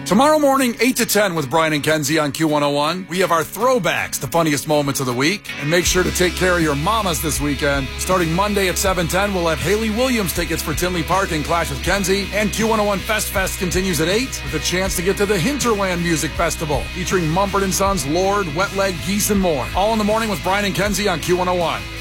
Tomorrow morning, 8 to 10 with Brian and Kenzie on Q101. We have our throwbacks, the funniest moments of the week. And make sure to take care of your mamas this weekend. Starting Monday at 7:10, we'll have Haley Williams tickets for Tinley Park and Clash with Kenzie. And Q101 Fest continues at 8 with a chance to get to the Hinterland Music Festival, featuring Mumford & Sons, Lord, Wet Leg, Geese, and more. All in the morning with Brian and Kenzie on Q101.